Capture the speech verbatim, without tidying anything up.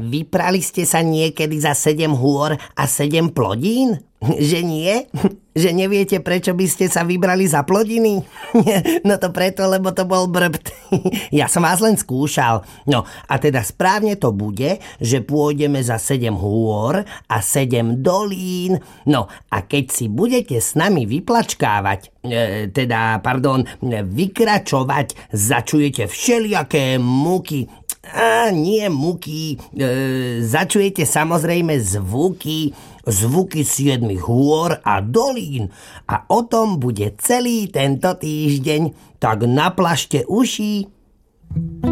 vyprali ste sa niekedy za sedem hôr a sedem plodín? Že nie? Že neviete, prečo by ste sa vybrali za plodiny? No to preto, lebo to bol brbt. Ja som vás len skúšal. No a teda správne to bude, že pôjdeme za sedem hôr a sedem dolín. No a keď si budete s nami vyplačkávať, e, teda, pardon, vykračovať, začujete všelijaké muky. A nie muky, e, začujete samozrejme zvuky, zvuky siedmich hôr a dolín. A o tom bude celý tento týždeň, tak naplašte uši.